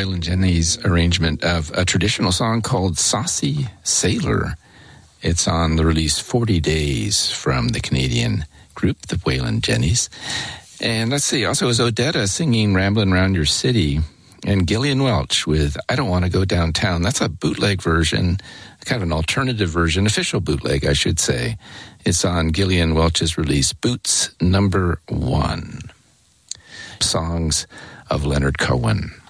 Waylon Jennings' arrangement of a traditional song called Saucy Sailor. It's on the release 40 Days from the Canadian group, the Waylon Jennings. And let's see, also is Odetta singing Ramblin' Around Your City, and Gillian Welch with I Don't Want to Go Downtown. That's a bootleg version, kind of an alternative version, official bootleg, I should say. It's on Gillian Welch's release, Boots Number 1. Songs of Leonard Cohen.